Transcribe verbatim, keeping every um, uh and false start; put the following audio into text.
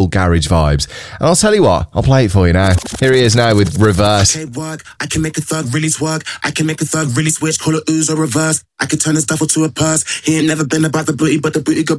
garage vibes. And I'll tell you what, I'll play it for you now. Here he is now with Reverse. Okay, work. I can make a thug really twerk. I can make a thug really switch, call it ooze or reverse. I can turn his duffel to a purse. He ain't never been about the booty, but the booty go